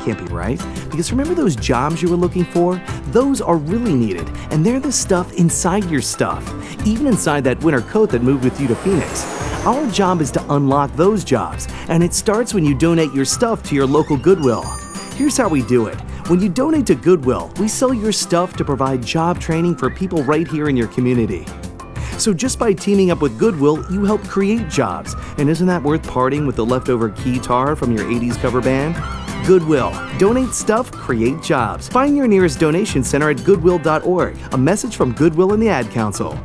can't be right. Because remember those jobs you were looking for? Those are really needed, and they're the stuff inside your stuff. Even inside that winter coat that moved with you to Phoenix. Our job is to unlock those jobs, and it starts when you donate your stuff to your local Goodwill. Here's how we do it. When you donate to Goodwill, we sell your stuff to provide job training for people right here in your community. So just by teaming up with Goodwill, you help create jobs. And isn't that worth parting with the leftover keytar from your 80s cover band? Goodwill. Donate stuff, create jobs. Find your nearest donation center at goodwill.org. A message from Goodwill and the Ad Council.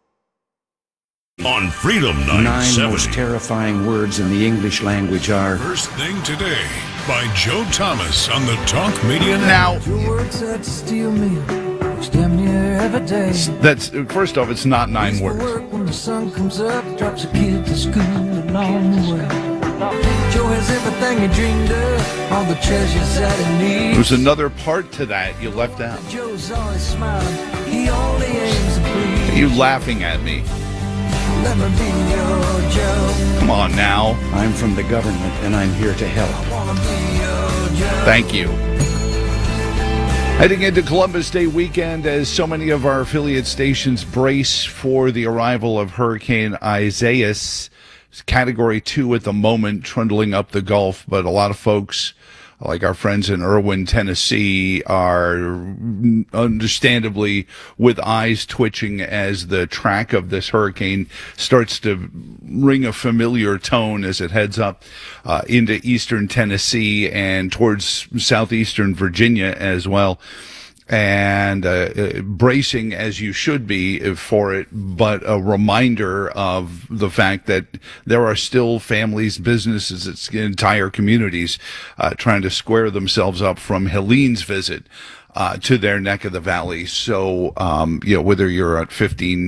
On Freedom 970. 9 most terrifying words in the English language are... First Thing Today by Joe Thomas on the Talk Media Now, Your words that steal me, damn near every day. that's first off, it's not 9 words. Work when the sun comes up, drops a kid to school along the way. Joe has everything he dreamed of, all the treasures that he needs. There's another part to that you left out. Joe's always smiling, he only aims to please. You laughing at me? Let me be your Joe. Come on now. I'm from the government, and I'm here to help. I wanna be your Joe. Thank you. Heading into Columbus Day weekend as so many of our affiliate stations brace for the arrival of Hurricane Isaias. It's Category 2 at the moment, trundling up the Gulf, but a lot of folks, like our friends in Irwin, Tennessee, are understandably with eyes twitching as the track of this hurricane starts to ring a familiar tone as it heads up into eastern Tennessee and towards southeastern Virginia as well. And bracing as you should be for it, but a reminder of the fact that there are still families, businesses, entire communities trying to square themselves up from Helene's visit to their neck of the valley. So, whether you're at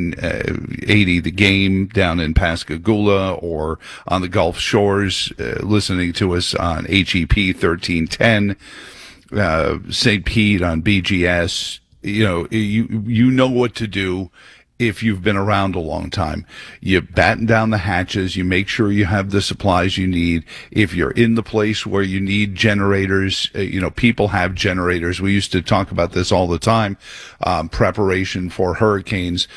1580 The Game down in Pascagoula or on the Gulf Shores, listening to us on HEP 1310, St. Pete on BGS, you know what to do if you've been around a long time. You batten down the hatches, you make sure you have the supplies you need. If you're in the place where you need generators, people have generators. We used to talk about this all the time, preparation for hurricanes.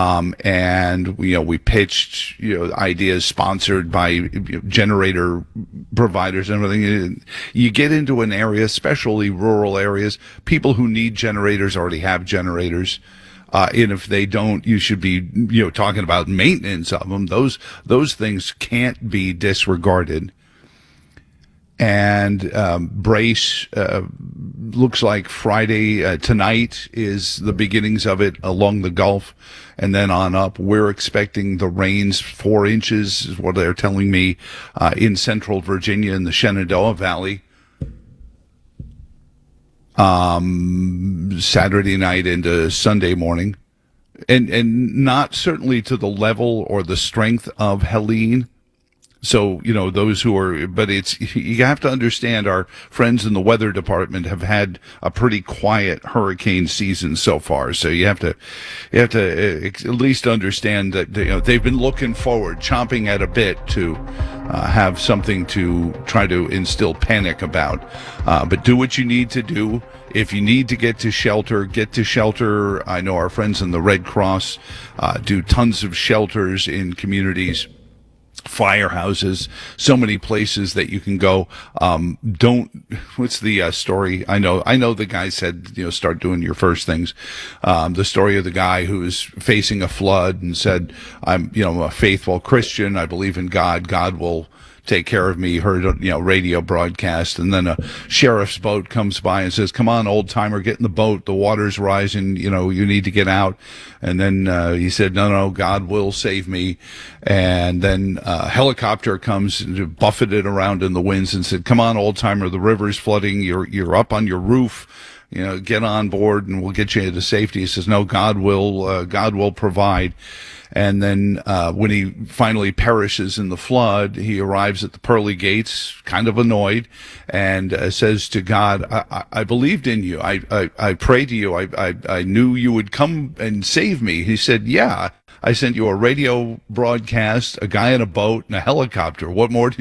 And we pitched, ideas sponsored by generator providers and everything. You get into an area, especially rural areas, people who need generators already have generators. And if they don't, you should be, talking about maintenance of them. Those things can't be disregarded. And brace looks like Friday tonight is the beginnings of it along the Gulf, and then on up. We're expecting the rains, 4 inches is what they're telling me, in central Virginia in the Shenandoah Valley. Saturday night into Sunday morning, and not certainly to the level or the strength of Helene. So, those who are, but you have to understand our friends in the weather department have had a pretty quiet hurricane season so far. So you have to at least understand that, they've been looking forward, chomping at a bit to have something to try to instill panic about. But do what you need to do. If you need to get to shelter, get to shelter. I know our friends in the Red Cross do tons of shelters in communities, firehouses, so many places that you can go. What's the story? I know the guy said, start doing your first things. The story of the guy who was facing a flood and said, I'm, a faithful Christian. I believe in God. God will take care of me. Heard radio broadcast, and then a sheriff's boat comes by and says, come on, old timer, get in the boat, the water's rising, you need to get out. And then he said, no, God will save me. And then a helicopter comes and buffeted around in the winds and said, come on, old timer, the river's flooding, you're up on your roof, get on board and we'll get you to safety. He says, no, God will provide. And then when he finally perishes in the flood, he arrives at the pearly gates, kind of annoyed, and says to God, I believed in you. I prayed to you. I knew you would come and save me. He said, yeah, I sent you a radio broadcast, a guy in a boat, and a helicopter. What more